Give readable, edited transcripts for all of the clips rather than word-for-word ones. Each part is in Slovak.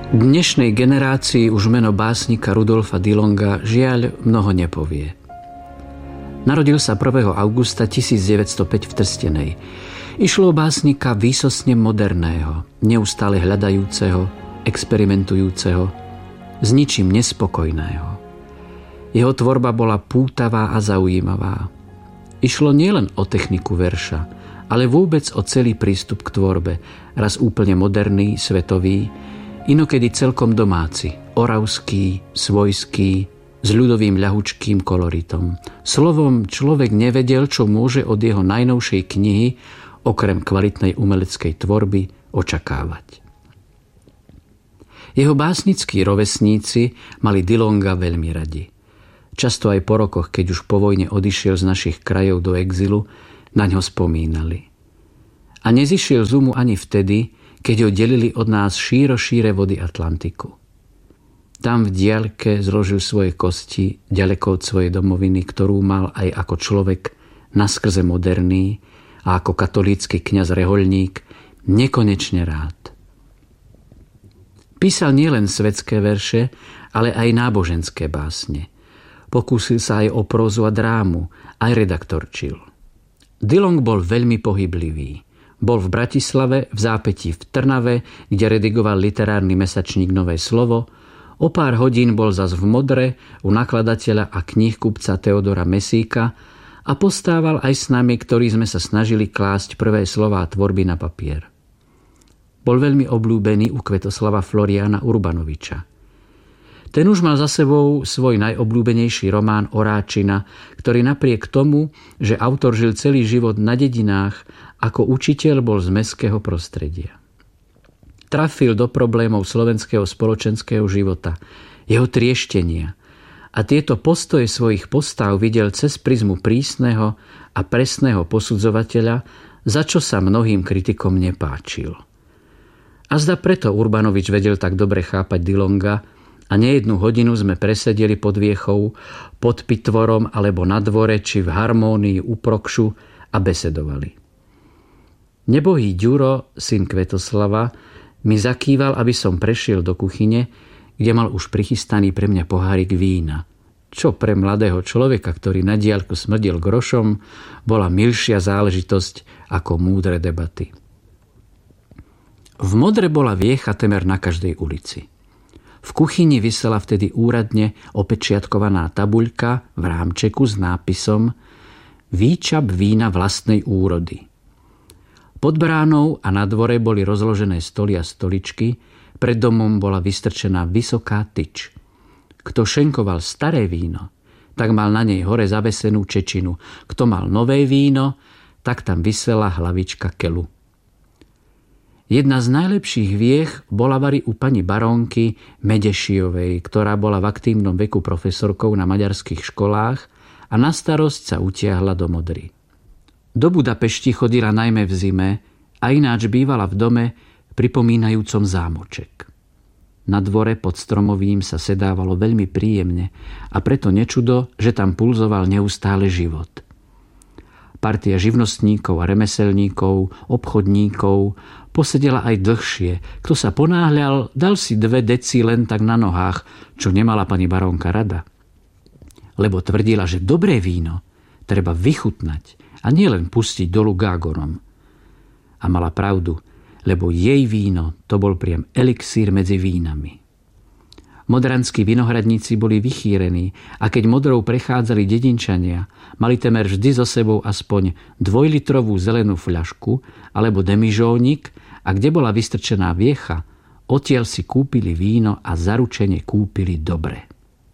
Dnešnej generácii už meno básnika Rudolfa Dillonga žiaľ mnoho nepovie. Narodil sa 1. augusta 1905 v Trstenej. Išlo o básnika výsostne moderného, neustále hľadajúceho, experimentujúceho, s ničím nespokojného. Jeho tvorba bola pútavá a zaujímavá. Išlo nielen o techniku verša, ale vôbec o celý prístup k tvorbe, raz úplne moderný, svetový, inokedy celkom domáci, oravský, svojský, s ľudovým ľahučkým koloritom. Slovom, človek nevedel, čo môže od jeho najnovšej knihy, okrem kvalitnej umeleckej tvorby, očakávať. Jeho básnickí rovesníci mali Dillonga veľmi radi. Často aj po rokoch, keď už po vojne odišiel z našich krajov do exilu, na ňo spomínali. A nezišiel z umu ani vtedy, keď ho delili od nás šíre vody Atlantiku. Tam v diaľke zložil svoje kosti ďaleko od svojej domoviny, ktorú mal aj ako človek naskrze moderný a ako katolícky kňaz rehoľník nekonečne rád. Písal nielen svetské verše, ale aj náboženské básne. Pokúsil sa aj o prózu a drámu, aj redaktorčil. Dillong bol veľmi pohyblivý. Bol v Bratislave, v zápätí v Trnave, kde redigoval literárny mesačník Nové slovo. O pár hodín bol zas v Modre u nakladateľa a knihkupca Teodora Mesíka a postával aj s nami, ktorí sme sa snažili klásť prvé slová tvorby na papier. Bol veľmi obľúbený u Kvetoslava Floriána Urbanoviča. Ten už mal za sebou svoj najobľúbenejší román Oráčina, ktorý napriek tomu, že autor žil celý život na dedinách, ako učiteľ bol z mestského prostredia. Trafil do problémov slovenského spoločenského života, jeho trieštenia a tieto postoje svojich postav videl cez prizmu prísneho a presného posudzovateľa, za čo sa mnohým kritikom nepáčil. A zda preto Urbanovič vedel tak dobre chápať Dillonga a nejednu hodinu sme presedeli pod viechou, pod pitvorom alebo na dvore či v harmónii u Prokšu a besedovali. Nebohý Ďuro, syn Kvetoslava, mi zakýval, aby som prešiel do kuchyne, kde mal už prichystaný pre mňa pohárik vína. Čo pre mladého človeka, ktorý na diaľku smrdil grošom, bola milšia záležitosť ako múdre debaty. V Modre bola viecha temer na každej ulici. V kuchyni visela vtedy úradne opečiatkovaná tabuľka v rámčeku s nápisom Výčap vína vlastnej úrody. Pod bránou a na dvore boli rozložené stoly a stoličky, pred domom bola vystrčená vysoká tyč. Kto šenkoval staré víno, tak mal na nej hore zavesenú čečinu. Kto mal nové víno, tak tam visela hlavička keľu. Jedna z najlepších viech bola vari u pani barónky Medešiovej, ktorá bola v aktívnom veku profesorkou na maďarských školách a na starosť sa utiahla do Modry. Do Budapešti chodila najmä v zime a ináč bývala v dome pripomínajúcom zámoček. Na dvore pod stromovým sa sedávalo veľmi príjemne a preto nečudo, že tam pulzoval neustále život. Partia živnostníkov a remeselníkov, obchodníkov posedela aj dlhšie. Kto sa ponáhľal, dal si 2 deci len tak na nohách, čo nemala pani barónka rada. Lebo tvrdila, že dobré víno treba vychutnať a nielen pustiť dolu gágorom. A mala pravdu, lebo jej víno to bol priam elixír medzi vínami. Modranskí vinohradníci boli vychýrení a keď Modrou prechádzali dedinčania, mali temer vždy so sebou aspoň 2-litrovú zelenú fľašku alebo demižónik a kde bola vystrčená viecha, odtiaľ si kúpili víno a zaručene kúpili dobre.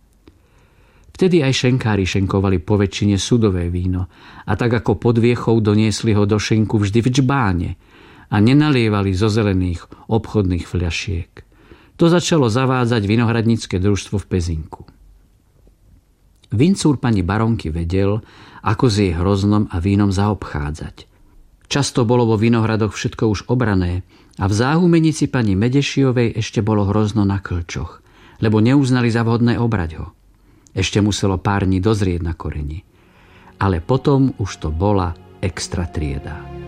Vtedy aj šenkári šenkovali po väčšine sudové víno a tak ako pod viechou doniesli ho do šenku vždy v džbáne a nenalievali zo zelených obchodných fľašiek. To začalo zavádzať vinohradnícke družstvo v Pezinku. Vincúr pani baronky vedel, ako s jej hroznom a vínom zaobchádzať. Často bolo vo vinohradoch všetko už obrané a v záhumenici pani Medešiovej ešte bolo hrozno na klčoch, lebo neuznali za vhodné obrať ho. Ešte muselo pár dní dozrieť na koreni. Ale potom už to bola extra trieda.